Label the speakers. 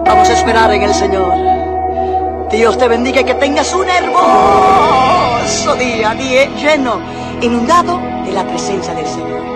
Speaker 1: Vamos a esperar en el Señor. Dios te bendiga y que tengas un hermoso día lleno, inundado de la presencia del Señor.